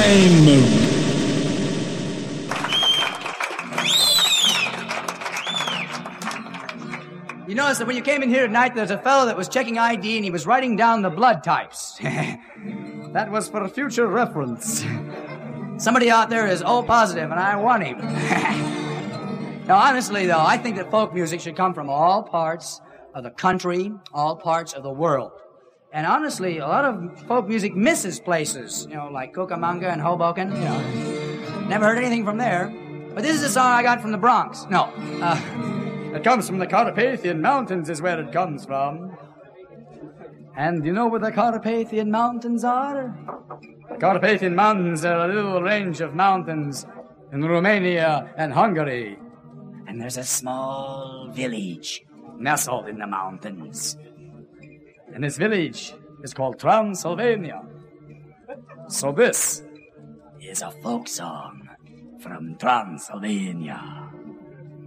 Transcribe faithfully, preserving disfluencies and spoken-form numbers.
time. You notice that when you came in here tonight, there's a fellow that was checking I D and he was writing down the blood types. That was for future reference. Somebody out there is O positive and I want him. Now, honestly, though, I think that folk music should come from all parts of the country, all parts of the world. And honestly, a lot of folk music misses places, you know, like Cucamonga and Hoboken, you know. Never heard anything from there. But this is a song I got from the Bronx. No, uh... It comes from the Carpathian Mountains is where it comes from. And you know where the Carpathian Mountains are? The Carpathian Mountains are a little range of mountains in Romania and Hungary. And there's a small village nestled in the mountains. And this village is called Transylvania. So this is a folk song from Transylvania.